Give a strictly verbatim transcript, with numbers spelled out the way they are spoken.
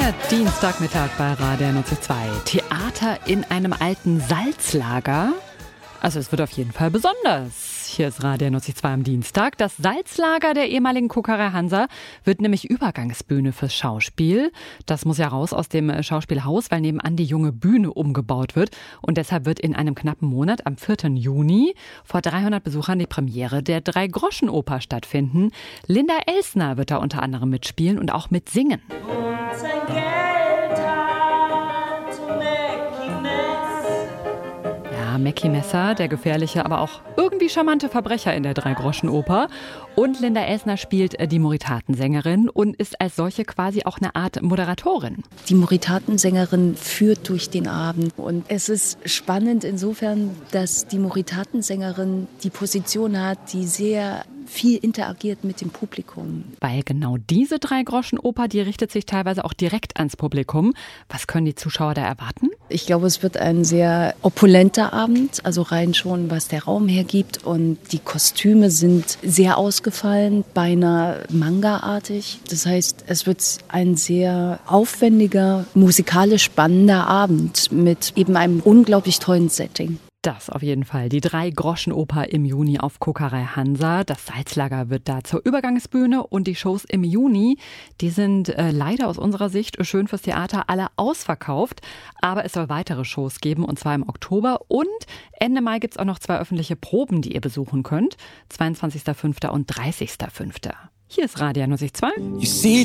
Der Dienstagmittag bei Radio einundneunzig Komma zwei. Theater in einem alten Salzlager. Also es wird auf jeden Fall besonders. Hier ist Radio einundneunzig Komma zwei am Dienstag. Das Salzlager der ehemaligen Kokerei Hansa wird nämlich Übergangsbühne fürs Schauspiel. Das muss ja raus aus dem Schauspielhaus, weil nebenan die junge Bühne umgebaut wird. Und deshalb wird in einem knappen Monat, am vierten Juni, vor dreihundert Besuchern die Premiere der Drei-Groschen-Oper stattfinden. Linda Elsner wird da unter anderem mitspielen und auch mitsingen. Mackie Messer, der gefährliche, aber auch irgendwie charmante Verbrecher in der Drei-Groschen-Oper. Und Linda Elsner spielt die Moritatensängerin und ist als solche quasi auch eine Art Moderatorin. Die Moritatensängerin führt durch den Abend. Und es ist spannend insofern, dass die Moritatensängerin die Position hat, die sehr viel interagiert mit dem Publikum. Weil genau diese Drei-Groschen-Oper, die richtet sich teilweise auch direkt ans Publikum. Was können die Zuschauer da erwarten? Ich glaube, es wird ein sehr opulenter Abend, also rein schon, was der Raum hergibt. Und die Kostüme sind sehr ausgefallen, beinahe Manga-artig. Das heißt, es wird ein sehr aufwendiger, musikalisch spannender Abend mit eben einem unglaublich tollen Setting. Das auf jeden Fall. Die Drei-Groschen-Oper im Juni auf Kokerei Hansa. Das Salzlager wird da zur Übergangsbühne und die Shows im Juni, die sind äh, leider aus unserer Sicht schön fürs Theater alle ausverkauft. Aber es soll weitere Shows geben und zwar im Oktober und Ende Mai gibt es auch noch zwei öffentliche Proben, die ihr besuchen könnt. zweiundzwanzigster fünfter und dreißigster fünfter Hier ist Radio einundneunzig Komma zwei.